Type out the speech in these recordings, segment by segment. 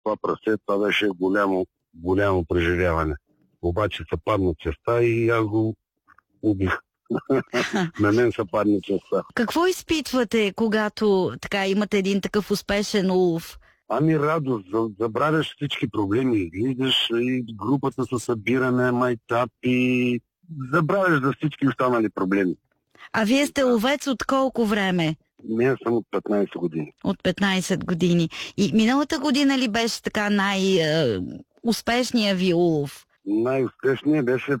това прасе, това беше голямо преживяване. Обаче се падна честа и аз го убих. На мен се падна честа. Какво изпитвате, когато така имате един такъв успешен улов? Ами радост, забравяш всички проблеми. Излизаш и групата със събиране, майтапи, забравяш за всички останали проблеми. А вие сте ловец от колко време? Не, съм от 15 години. От 15 години. И миналата година ли беше така най-успешният ви улов? Най-успешният беше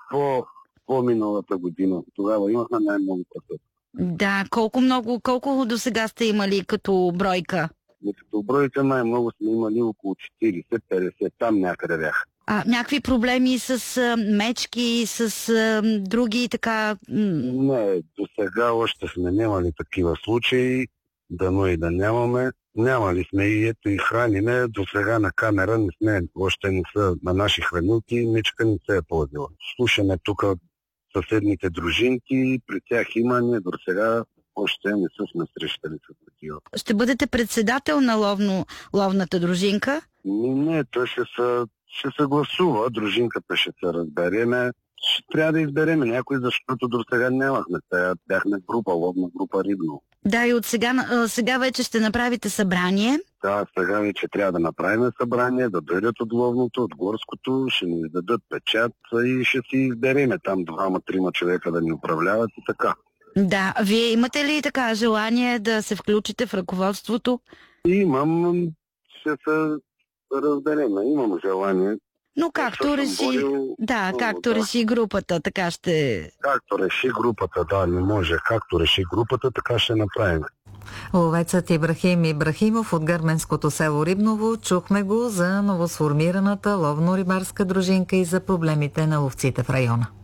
по-миналата година. Тогава имахме най-много прасета. Да, колко до сега сте имали като бройка? Като бройка най-много сме имали около 40-50, там някъде бях. Някакви проблеми с мечки, с други така... Не, до сега още сме нямали такива случаи, дано и да нямаме. Нямали сме и ето и храниме, до сега на камера още не са на наши хранилки, мечка не се е ползвала. Слушаме тук съседните дружинки, при тях има, ние до сега още не сме срещали с такива. Ще бъдете председател на ловната дружинка? Не, той ще се гласува, дружинката ще се разбереме. Ще трябва да избереме някой, защото до сега нямахме. Сега бяхме ловна група рибно. Да, и от сега вече ще направите събрание. Да, сега вече трябва да направим събрание, да дойдат от ловното, от горското, ще ни дадат печат и ще си избереме там 2-3 човека да ни управляват и така. Да, вие имате ли така желание да се включите в ръководството? Имам, ще се разбереме, имам желание. Но както реши, както реши групата, така ще... Както реши групата, да, не може. Както реши групата, така ще направим. Ловецът Ибрахим Ибрахимов от гърменското село Рибново. Чухме го за новосформираната ловно-рибарска дружинка и за проблемите на ловците в района.